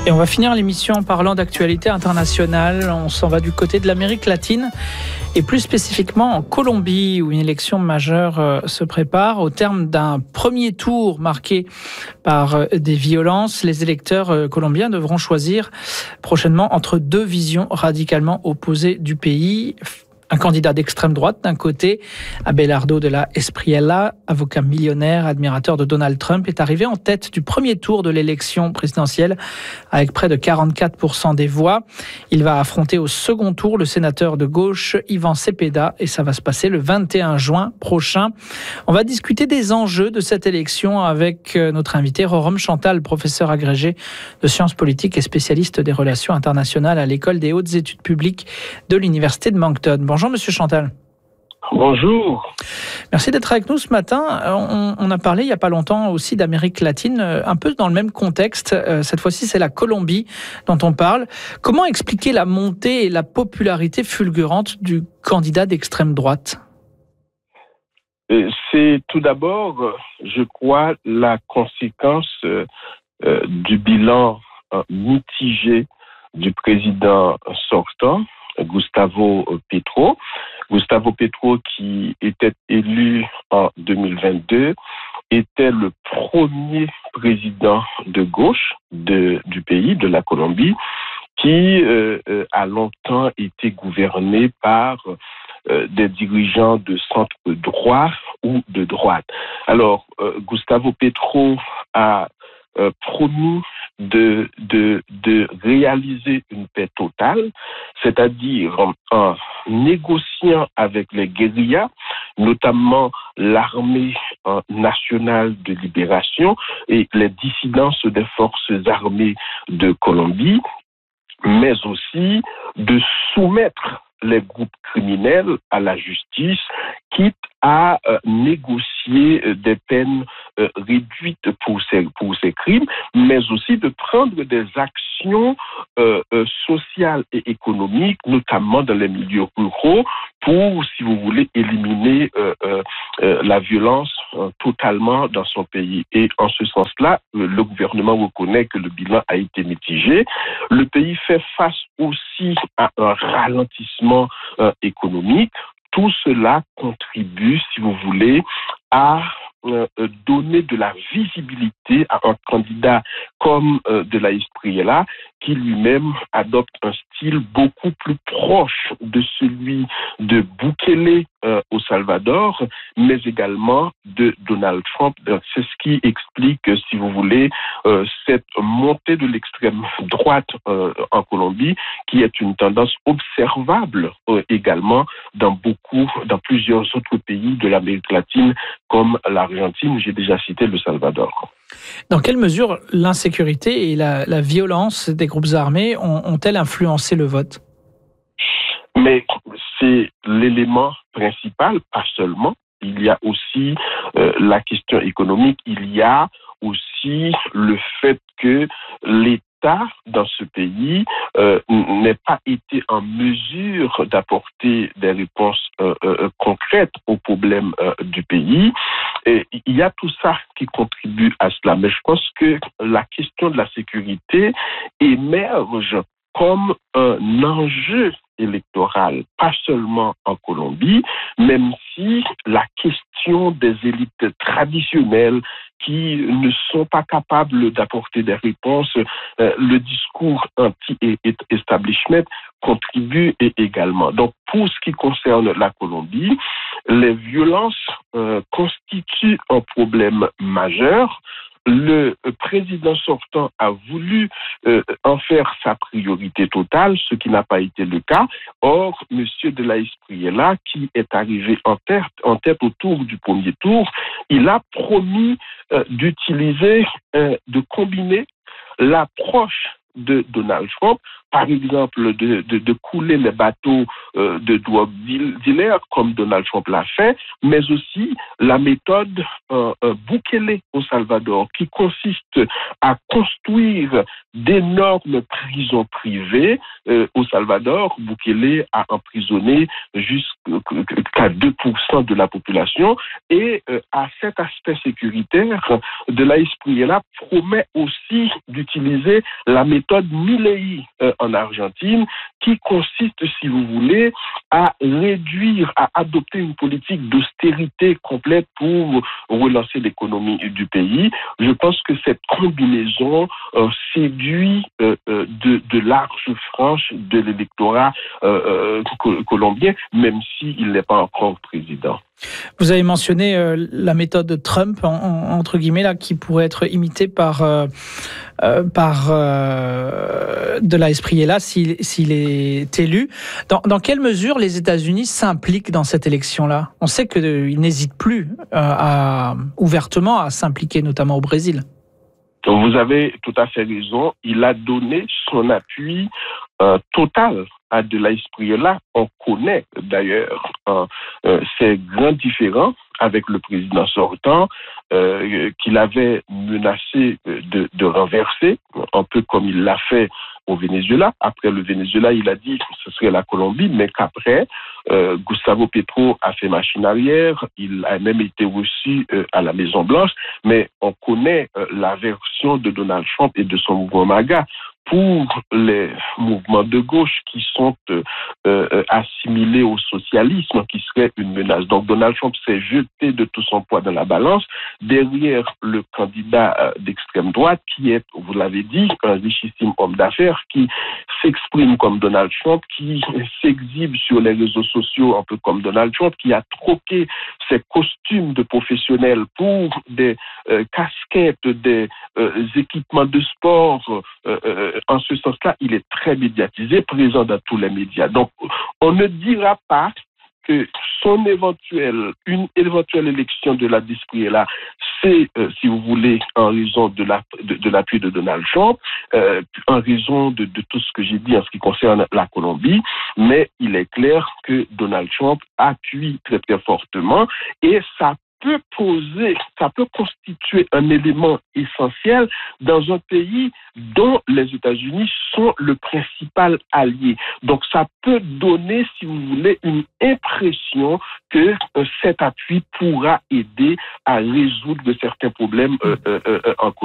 Et on va finir l'émission en parlant d'actualité internationale. On s'en va du côté de l'Amérique latine et plus spécifiquement en Colombie où une élection majeure se prépare. Au terme d'un premier tour marqué par des violences, les électeurs colombiens devront choisir prochainement entre deux visions radicalement opposées du pays. Un candidat d'extrême droite d'un côté, Abelardo de la Espriella, avocat millionnaire, admirateur de Donald Trump, est arrivé en tête du premier tour de l'élection présidentielle avec près de 44% des voix. Il va affronter au second tour le sénateur de gauche Ivan Cepeda et ça va se passer le 21 juin prochain. On va discuter des enjeux de cette élection avec notre invité Rorom Chantal, professeur agrégé de sciences politiques et spécialiste des relations internationales à l'école des hautes études publiques de l'université de Moncton. Bonjour Monsieur Chantal. Bonjour. Merci d'être avec nous ce matin. On a parlé il n'y a pas longtemps aussi d'Amérique latine, un peu dans le même contexte. Cette fois-ci, c'est la Colombie dont on parle. Comment expliquer la montée et la popularité fulgurante du candidat d'extrême droite ? C'est tout d'abord, je crois, la conséquence du bilan mitigé du président sortant, Gustavo Petro. Gustavo Petro, qui était élu en 2022, était le premier président de gauche du pays, de la Colombie, qui a longtemps été gouverné par des dirigeants de centre droit ou de droite. Alors, Gustavo Petro a promis de réaliser une paix totale, c'est-à-dire en négociant avec les guérillas, notamment l'armée nationale de libération et les dissidences des forces armées de Colombie, mais aussi de soumettre les groupes criminels à la justice, quitte à négocier des peines réduites pour ces crimes, mais aussi de prendre des actions sociales et économiques, notamment dans les milieux ruraux, pour, si vous voulez, éliminer la violence totalement dans son pays. Et en ce sens-là, le gouvernement reconnaît que le bilan a été mitigé. Le pays fait face aussi à un ralentissement économique. Tout cela contribue, si vous voulez, à donner de la visibilité à un candidat comme de la Espriella, qui lui-même adopte un style beaucoup plus proche de celui de Bukele au Salvador, mais également de Donald Trump. C'est ce qui explique, si vous voulez, cette montée de l'extrême droite en Colombie, qui est une tendance observable également dans plusieurs autres pays de l'Amérique latine, comme l'Argentine, j'ai déjà cité le Salvador. Dans quelle mesure l'insécurité et la violence des groupes armés ont-elles influencé le vote ? Mais c'est l'élément principal, pas seulement. Il y a aussi la question économique, il y a aussi le fait que l'État dans ce pays n'ait pas été en mesure d'apporter des réponses concrètes aux problèmes du pays. Et il y a tout ça qui contribue à cela. Mais je pense que la question de la sécurité émerge comme un enjeu électoral, pas seulement en Colombie, même si la question des élites traditionnelles qui ne sont pas capables d'apporter des réponses, le discours anti-establishment contribue également. Donc, pour ce qui concerne la Colombie, les violences constituent un problème majeur. Le président sortant a voulu en faire sa priorité totale, ce qui n'a pas été le cas. Or, M. de la Espriella, qui est arrivé en tête au tour du premier tour, il a promis de combiner l'approche de Donald Trump, par exemple, de couler les bateaux de drogue dealers, comme Donald Trump l'a fait, mais aussi la méthode Bukele au Salvador, qui consiste à construire d'énormes prisons privées. Au Salvador, Bukele a emprisonné jusqu'à 2% de la population, et à cet aspect sécuritaire, de la Espriella promet aussi d'utiliser la méthode Milei en Argentine, qui consiste, si vous voulez, à adopter une politique d'austérité complète pour relancer l'économie du pays. Je pense que cette combinaison séduit de larges franges de l'électorat colombien, même s'il n'est pas encore président. Vous avez mentionné la méthode de Trump, entre guillemets, là, qui pourrait être imitée par de la Espriella s'il est élu. Dans quelle mesure les États-Unis s'impliquent dans cette élection-là? On sait qu'ils n'hésitent plus ouvertement à s'impliquer, notamment au Brésil. Vous avez tout à fait raison. Il a donné son appui total à de la Espriella. On connaît d'ailleurs ces grands différends avec le président sortant qu'il avait menacé de renverser, un peu comme il l'a fait au Venezuela. Après le Venezuela, il a dit que ce serait la Colombie, mais qu'après, Gustavo Petro a fait machine arrière. Il a même été reçu à la Maison-Blanche, mais on connaît la version de Donald Trump et de son mouvement MAGA pour les mouvements de gauche qui sont assimilés au socialisme, qui serait une menace. Donc Donald Trump s'est jeté de tout son poids dans la balance derrière le candidat d'extrême droite qui est, vous l'avez dit, un richissime homme d'affaires qui s'exprime comme Donald Trump, qui s'exhibe sur les réseaux sociaux un peu comme Donald Trump, qui a troqué ses costumes de professionnels pour des casquettes, des équipements de sport. En ce sens-là, il est très médiatisé, présent dans tous les médias. Donc, on ne dira pas que une éventuelle élection de la Espriella, c'est, si vous voulez, en raison de l'appui de Donald Trump, en raison de tout ce que j'ai dit en ce qui concerne la Colombie, mais il est clair que Donald Trump appuie très très fortement, et ça peut constituer un élément essentiel dans un pays dont les États-Unis sont le principal allié. Donc ça peut donner, si vous voulez, une impression que cet appui pourra aider à résoudre certains problèmes en Colombie.